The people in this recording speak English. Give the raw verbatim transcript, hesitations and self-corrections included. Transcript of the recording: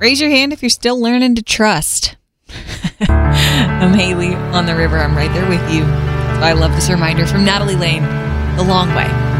Raise your hand if you're still learning to trust. I'm Haley on the river. I'm right there with you. So I love this reminder from Natalie Lane, The Long Way.